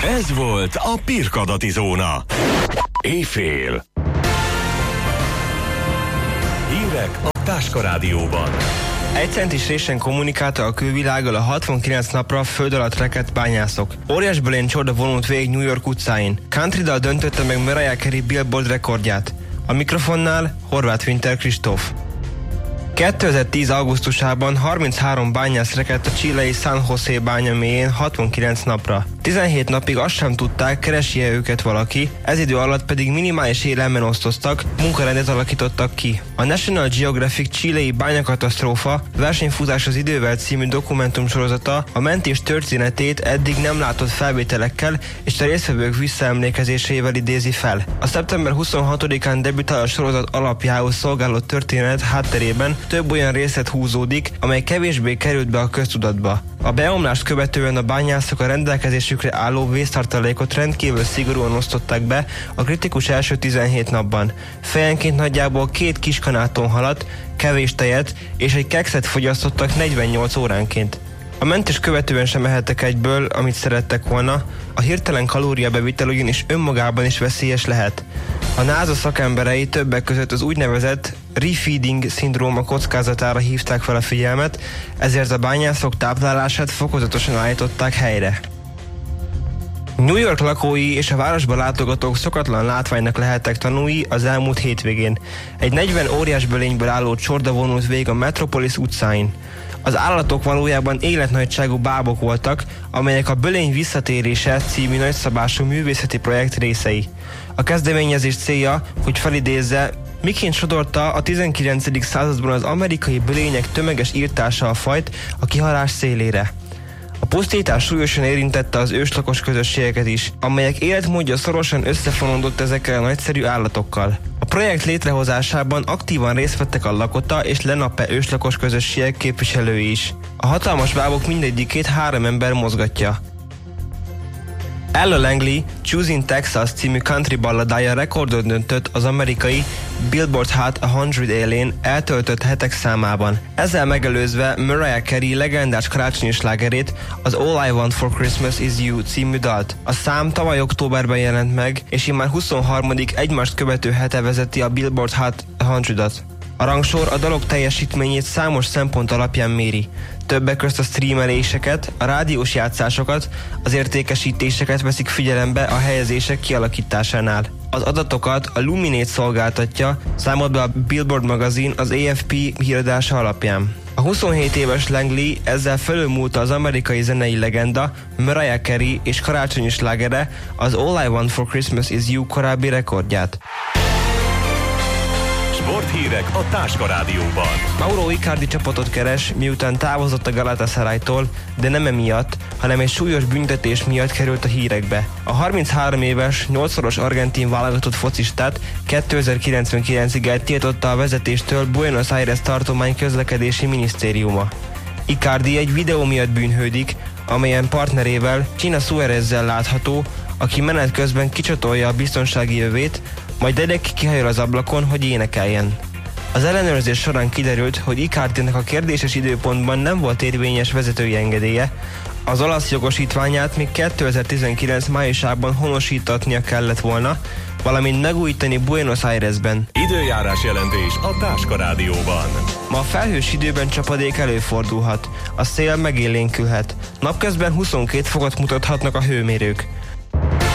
Ez volt a Pirkadati Zóna. Éjfél. Hírek a Táska Rádióban. Egy centis résen kommunikálta a külvilággal a 69 napra föld alatt rekedt bányászok. Óriásbölény csorda vonult végig New York utcáin. Country dal döntötte meg Mariah Carey Billboard rekordját. A mikrofonnál Horváth Winter Kristóf. 2010. augusztusában 33 bányász rekedt a chilei San José bánya mélyén 69 napra. 17 napig azt sem tudták, keresi-e őket valaki, ez idő alatt pedig minimális élelmen osztoztak, munkarendet alakítottak ki. A National Geographic chilei bányakatasztrófa versenyfutás az idővel című dokumentumsorozata a mentés történetét eddig nem látott felvételekkel és a résztvevők visszaemlékezésével idézi fel. A szeptember 26-án debütál a sorozat alapjául szolgáló történet hátterében több olyan részlet húzódik, amely kevésbé került be a köztudatba. A beomlást követően a bányászok a rendelkezésükre álló vésztartalékot rendkívül szigorúan osztották be a kritikus első 17 napban. Fejenként nagyjából 2 kiskanáton halat, kevés tejet és egy kekszet fogyasztottak 48 óránként. A mentés követően sem ehettek egyből, amit szerettek volna, a hirtelen kalóriabevitel ugyanis önmagában is veszélyes lehet. A NASA szakemberei többek között az úgynevezett refeeding szindróma kockázatára hívták fel a figyelmet, ezért a bányászok táplálását fokozatosan állították helyre. New York lakói és a városba látogatók szokatlan látványnak lehettek tanúi az elmúlt hétvégén. Egy 40 óriásbölényből álló csorda vonult végig a Metropolis utcáin. Az állatok valójában életnagyságú bábok voltak, amelyek a Bölény visszatérése című nagyszabású művészeti projekt részei. A kezdeményezés célja, hogy felidézze, miként sodorta a 19. században az amerikai bölények tömeges írtása a fajt a kihalás szélére. A pusztítás súlyosan érintette az őslakos közösségeket is, amelyek életmódja szorosan összefonódott ezekkel a nagyszerű állatokkal. A projekt létrehozásában aktívan részt vettek a Lakota és Lenape őslakos közösségek képviselői is. A hatalmas bábok mindegyikét 3 ember mozgatja. Ella Langley Choosing Texas című country balladája rekordot döntött az amerikai Billboard Hot 100 élén eltöltött hetek számában. Ezzel megelőzve Mariah Carey legendás karácsonyi slágerét, az All I Want for Christmas Is You című dalt. A szám tavaly októberben jelent meg, és immár 23. egymást követő hete vezeti a Billboard Hot 100-at. A rangsor a dalok teljesítményét számos szempont alapján méri. Többek közt a streameléseket, a rádiós játszásokat, az értékesítéseket veszik figyelembe a helyezések kialakításánál. Az adatokat a Luminate szolgáltatja, számolt be a Billboard magazin az AFP híradása alapján. A 27 éves Langley ezzel fölülmúlta az amerikai zenei legenda Mariah Carey és karácsonyi slágere, az All I Want for Christmas Is You korábbi rekordját. Sporthírek a Táska Rádióban. Mauro Icardi csapatot keres, miután távozott a Galatasaraytól, de nem emiatt, hanem egy súlyos büntetés miatt került a hírekbe. A 33 éves, 8-szoros argentin válogatott focistát 2099-ig eltiltotta a vezetéstől Buenos Aires tartomány közlekedési minisztériuma. Icardi egy videó miatt bűnhődik, amelyen partnerével, China Suárezzel látható, aki menet közben kicsatolja a biztonsági övét, majd Dedek kihajol az ablakon, hogy énekeljen. Az ellenőrzés során kiderült, hogy Icardinak a kérdéses időpontban nem volt érvényes vezetői engedélye, az olasz jogosítványát még 2019 májusában honosítatnia kellett volna, valamint megújítani Buenos Airesben. Időjárás jelentés a Táska Rádióban. Ma a felhős időben csapadék előfordulhat, a szél megélénkülhet. Napközben 22 fokot mutathatnak a hőmérők.